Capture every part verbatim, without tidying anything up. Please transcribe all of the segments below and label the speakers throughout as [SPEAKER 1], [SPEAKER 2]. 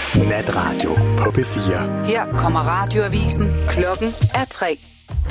[SPEAKER 1] Natradio på P fire.
[SPEAKER 2] Her kommer radioavisen. Klokken er tre.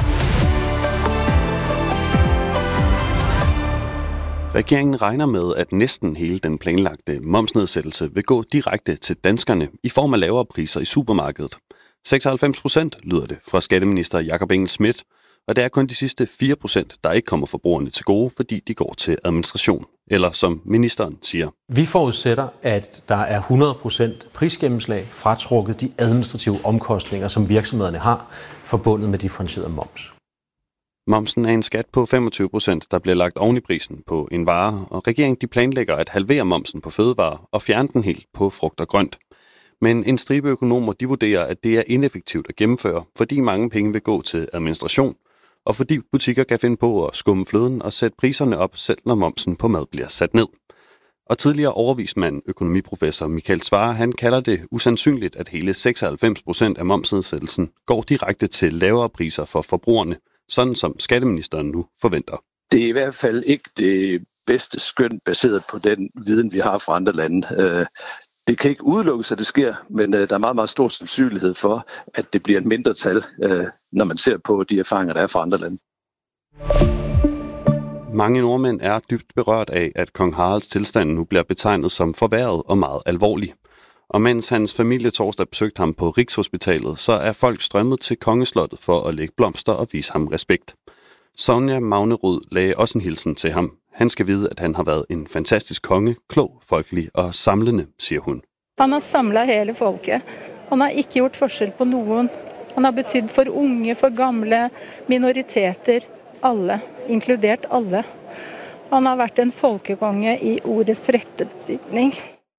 [SPEAKER 3] Regeringen regner med, at næsten hele den planlagte momsnedsættelse vil gå direkte til danskerne i form af lavere priser i supermarkedet. seksoghalvfems procent lyder det fra skatteminister Jakob Engel-Schmidt, og det er kun de sidste fire procent, der ikke kommer forbrugerne til gode, fordi de går til administration. Eller som ministeren siger.
[SPEAKER 4] Vi forudsætter, at der er hundrede procent prisgennemslag fratrukket de administrative omkostninger, som virksomhederne har forbundet med differentieret moms.
[SPEAKER 3] Momsen er en skat på femogtyve procent, der bliver lagt oven i prisen på en vare, og regeringen de planlægger at halvere momsen på fødevarer og fjerne den helt på frugt og grønt. Men en stribe økonomer de vurderer, at det er ineffektivt at gennemføre, fordi mange penge vil gå til administration, og fordi butikker kan finde på at skumme fløden og sætte priserne op, selv når momsen på mad bliver sat ned. Og tidligere overvismand, økonomiprofessor Michael Svarer, han kalder det usandsynligt, at hele seksoghalvfems procent af momsnedsættelsen går direkte til lavere priser for forbrugerne, sådan som skatteministeren nu forventer.
[SPEAKER 5] Det er i hvert fald ikke det bedste skøn baseret på den viden, vi har fra andre lande. Det kan ikke udelukkes, at det sker, men der er meget, meget stor sandsynlighed for, at det bliver et mindretal, når man ser på de erfaringer, der er fra andre lande.
[SPEAKER 3] Mange nordmænd er dybt berørt af, at kong Haralds tilstand nu bliver betegnet som forværret og meget alvorlig. Og mens hans familie torsdag besøgte ham på Rigshospitalet, så er folk strømmet til kongeslottet for at lægge blomster og vise ham respekt. Sonja Magnerud lagde også en hilsen til ham. Han skal vide, at han har været en fantastisk konge, klog, folkelig og samlende, siger hun.
[SPEAKER 6] Han har samlet hele folket. Han har ikke gjort forskel på nogen. Han har betydet for unge, for gamle, minoriteter, alle, inkludert alle. Han har været en folkekonge i ordets rette betydning.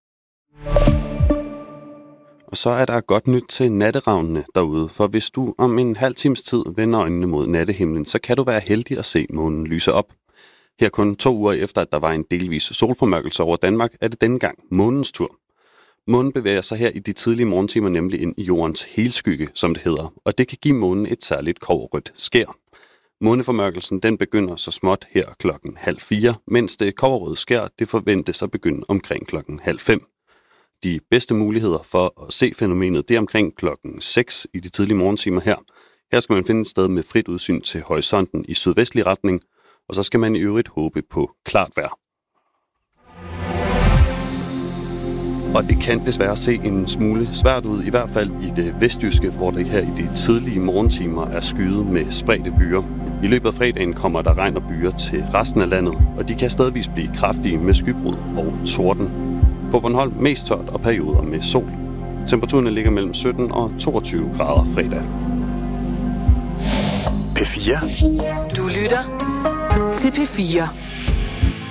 [SPEAKER 3] Og så er der godt nyt til natteravnene derude, for hvis du om en halv times tid vender øjnene mod nattehimlen, så kan du være heldig at se månen lyse op. Her kun to uger efter, at der var en delvis solformørkelse over Danmark, er det denne gang månens tur. Månen bevæger sig her i de tidlige morgentimer nemlig ind i jordens helskygge, som det hedder, og det kan give månen et særligt kobberrødt skær. Måneformørkelsen den begynder så småt her klokken halv fire, mens det kobberrøde skær det forventes at begynde omkring klokken halv fem. De bedste muligheder for at se fænomenet det er omkring klokken seks i de tidlige morgentimer her. Her skal man finde et sted med frit udsyn til horisonten i sydvestlig retning, og så skal man i øvrigt håbe på klart vejr. Og det kan desværre se en smule svært ud, i hvert fald i det vestjyske, hvor det her i de tidlige morgentimer er skyet med spredte byer. I løbet af fredagen kommer der regn og byer til resten af landet, og de kan stadigvis blive kraftige med skybrud og torden. På Bornholm mest tørt og perioder med sol. Temperaturerne ligger mellem sytten og toogtyve grader fredag.
[SPEAKER 1] P fire.
[SPEAKER 2] Du lytter til P fire.